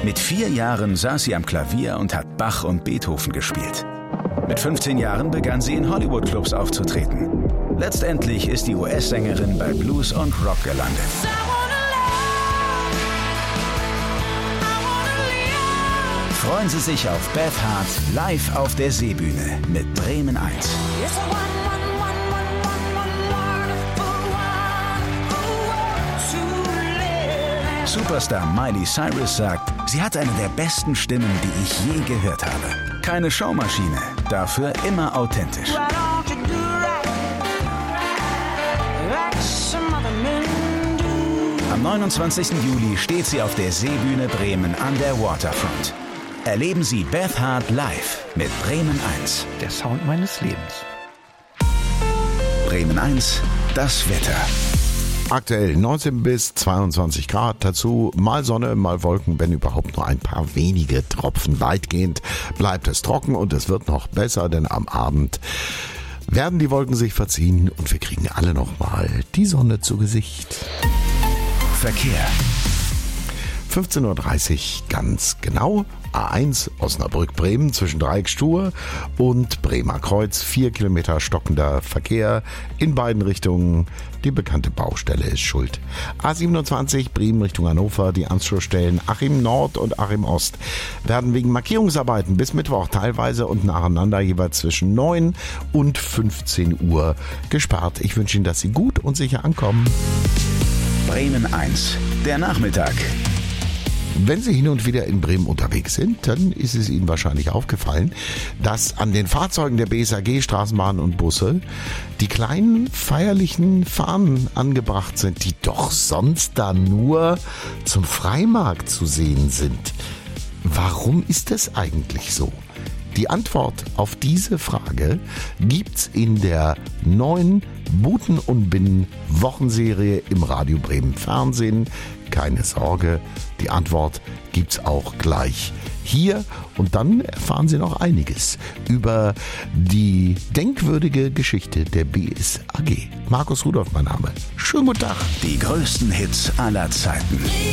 Mit 4 Jahren saß sie am Klavier und hat Bach und Beethoven gespielt. Mit 15 Jahren begann sie in Hollywood-Clubs aufzutreten. Letztendlich ist die US-Sängerin bei Blues und Rock gelandet. Freuen Sie sich auf Beth Hart live auf der Seebühne mit Bremen 1. Superstar Miley Cyrus sagt, sie hat eine der besten Stimmen, die ich je gehört habe. Keine Showmaschine, dafür immer authentisch. Am 29. Juli steht sie auf der Seebühne Bremen an der Waterfront. Erleben Sie Beth Hart live mit Bremen 1. Der Sound meines Lebens. Bremen 1, das Wetter. Aktuell 19 bis 22 Grad, dazu mal Sonne, mal Wolken, wenn überhaupt nur ein paar wenige Tropfen. Weitgehend bleibt es trocken und es wird noch besser, denn am Abend werden die Wolken sich verziehen und wir kriegen alle nochmal die Sonne zu Gesicht. Verkehr. 15.30 Uhr ganz genau. A1 Osnabrück-Bremen zwischen Dreieckstuhe und Bremer Kreuz. 4 Kilometer stockender Verkehr in beiden Richtungen. Die bekannte Baustelle ist schuld. A27 Bremen Richtung Hannover. Die Anschlussstellen Achim Nord und Achim Ost werden wegen Markierungsarbeiten bis Mittwoch teilweise und nacheinander jeweils zwischen 9 und 15 Uhr gesperrt. Ich wünsche Ihnen, dass Sie gut und sicher ankommen. Bremen 1, der Nachmittag. Wenn Sie hin und wieder in Bremen unterwegs sind, dann ist es Ihnen wahrscheinlich aufgefallen, dass an den Fahrzeugen der BSAG, Straßenbahnen und Busse die kleinen feierlichen Fahnen angebracht sind, die doch sonst da nur zum Freimarkt zu sehen sind. Warum ist das eigentlich so? Die Antwort auf diese Frage gibt's in der neuen Buten und Binnen Wochenserie im Radio Bremen Fernsehen. Keine Sorge, die Antwort gibt's auch gleich hier und dann erfahren Sie noch einiges über die denkwürdige Geschichte der BSAG. Markus Rudolph mein Name. Schönen guten Tag. Die größten Hits aller Zeiten.